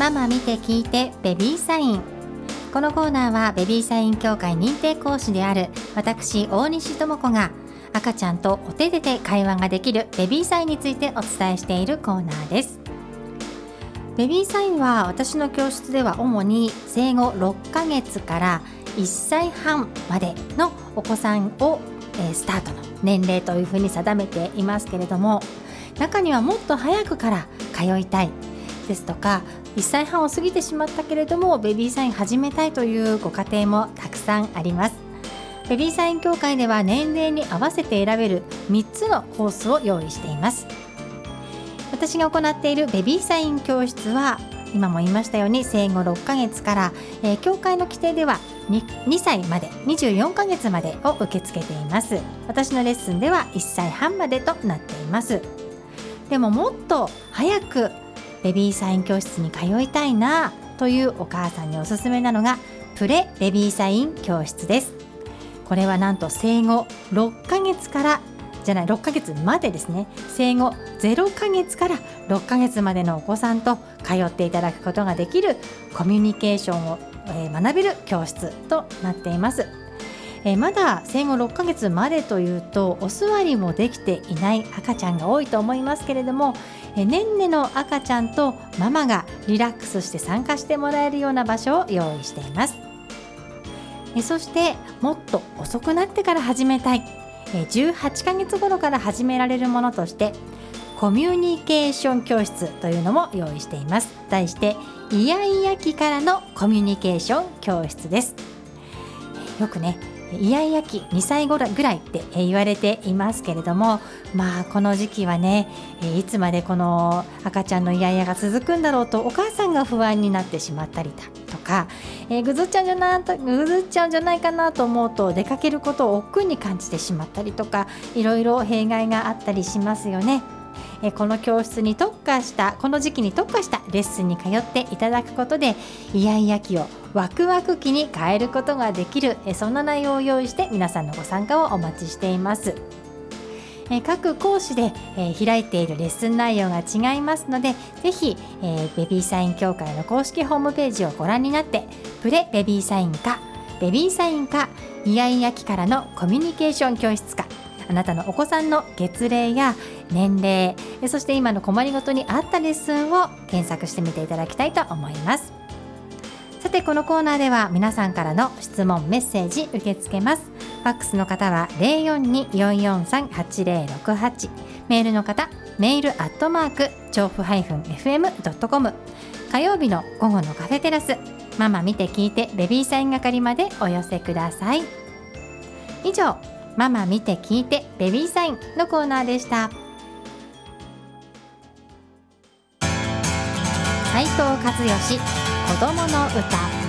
ママ見て聞いてベビーサイン。このコーナーはベビーサイン協会認定講師である私大西智子が赤ちゃんとお手で会話ができるベビーサインについてお伝えしているコーナーです。ベビーサインは私の教室では主に生後6ヶ月から1歳半までのお子さんをスタートの年齢というふうに定めていますけれども、中にはもっと早くから通いたいですとか、1歳半を過ぎてしまったけれどもベビーサイン始めたいというご家庭もたくさんあります。ベビーサイン協会では年齢に合わせて選べる3つのコースを用意しています。私が行っているベビーサイン教室は今も言いましたように生後6ヶ月から、協会の規定では 2歳まで24ヶ月までを受け付けています。私のレッスンでは1歳半までとなっています。でももっと早くベビーサイン教室に通いたいなというお母さんにおすすめなのがプレベビーサイン教室です。これはなんと生後6ヶ月までですね。生後0ヶ月から6ヶ月までのお子さんと通っていただくことができるコミュニケーションを学べる教室となっています。まだ生後6ヶ月までというとお座りもできていない赤ちゃんが多いと思いますけれども、ねんねの赤ちゃんとママがリラックスして参加してもらえるような場所を用意しています。そしてもっと遅くなってから始めたい、18ヶ月頃から始められるものとしてコミュニケーション教室というのも用意しています。題してイヤイヤ期からのコミュニケーション教室です。よくねイヤイヤ期2歳ぐらいって言われていますけれども、この時期はねいつまでこの赤ちゃんのイヤイヤが続くんだろうとお母さんが不安になってしまったりだとか、ぐずっちゃうんじゃないかなと思うと出かけることを億劫に感じてしまったりとか、いろいろ弊害があったりしますよね。この教室に特化したこの時期に特化したレッスンに通っていただくことでイヤイヤ期をワクワク期に変えることができる、そんな内容を用意して皆さんのご参加をお待ちしています。各講師で開いているレッスン内容が違いますので、ぜひベビーサイン協会の公式ホームページをご覧になってプレベビーサインかベビーサインかイヤイヤ期からのコミュニケーション教室か、あなたのお子さんの月齢や年齢、そして今の困りごとに合ったレッスンを検索してみていただきたいと思います。さてこのコーナーでは皆さんからの質問メッセージ受け付けます。ファックスの方は 042-443-8068、メールの方メール調布-fm.com、 火曜日の午後のカフェテラスママ見て聞いてベビーサイン係までお寄せください。以上ママ見て聞いてベビーサインのコーナーでした。斉藤和義子供の歌。